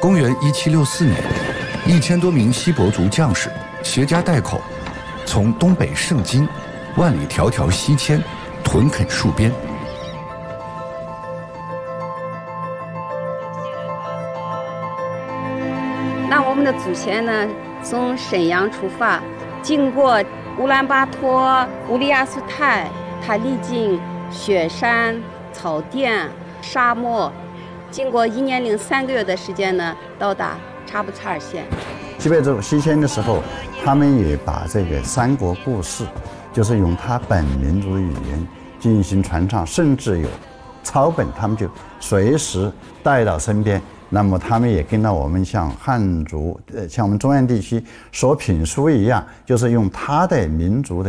公元1764年，1000多名锡伯族将士携家带口，从东北盛京万里迢迢西迁，屯垦戍边。 那我们的祖先呢，从沈阳出发，经过乌兰巴托、乌里亚苏泰，它历经雪山、草甸、沙漠，经过1年零3个月的时间呢，到达察布查尔县。 锡伯族西迁的时候，他们也把这个三国故事，就是用他本民族的语言进行传唱，甚至有抄本，他们就随时带到身边。那么他们也跟到我们像汉族，像我们中原地区说评书一样，就是用他的民族的